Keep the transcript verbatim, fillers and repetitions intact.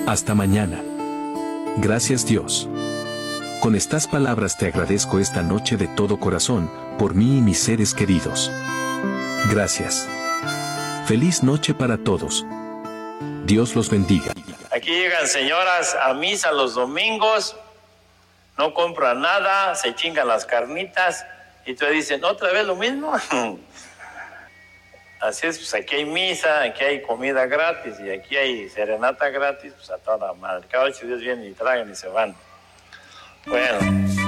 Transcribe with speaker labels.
Speaker 1: Hasta mañana. Gracias Dios. Con estas palabras te agradezco esta noche de todo corazón, por mí y mis seres queridos. Gracias. Feliz noche para todos. Dios los bendiga.
Speaker 2: Aquí llegan señoras a misa los domingos, no compran nada, se chingan las carnitas y te dicen, ¿otra vez lo mismo? Así es, pues aquí hay misa, aquí hay comida gratis y aquí hay serenata gratis, pues a toda madre. Cada ocho días vienen y tragan y se van. Bueno.